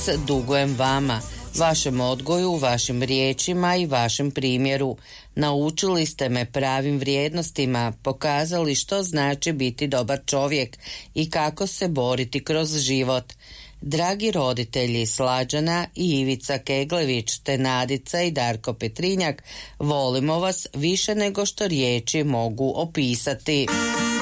dugujem vama, vašem odgoju, vašim riječima i vašem primjeru. Naučili ste me pravim vrijednostima, pokazali što znači biti dobar čovjek i kako se boriti kroz život. Dragi roditelji Slađana i Ivica Keglević te Nadica i Darko Petrinjak, volimo vas više nego što riječi mogu opisati.